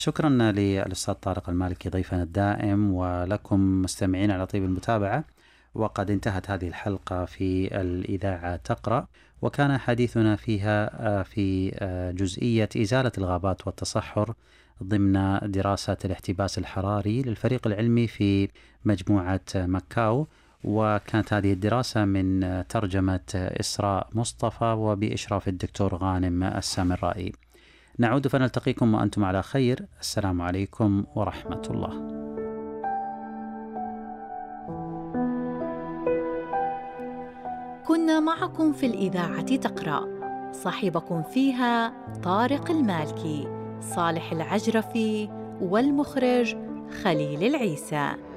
شكرا للأستاذ طارق المالكي ضيفنا الدائم، ولكم مستمعين على طيب المتابعة. وقد انتهت هذه الحلقة في الإذاعة تقرأ، وكان حديثنا فيها في جزئية إزالة الغابات والتصحر ضمن دراسة الاحتباس الحراري للفريق العلمي في مجموعة ماكاو. وكانت هذه الدراسة من ترجمة إسراء مصطفى وبإشراف الدكتور غانم السامرائي. نعود فنلتقيكم وأنتم على خير. السلام عليكم ورحمة الله. كنا معكم في الإذاعة تقرأ، صاحبكم فيها طارق المالكي، صالح العجرفي، والمخرج خليل العيسى.